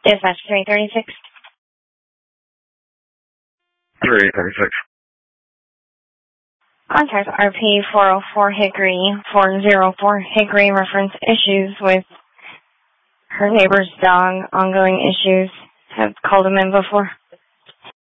Dispatch 336. 336. Contact RP 404 Hickory, 404 Hickory, reference issues with her neighbor's dog, ongoing issues. Have called him in before.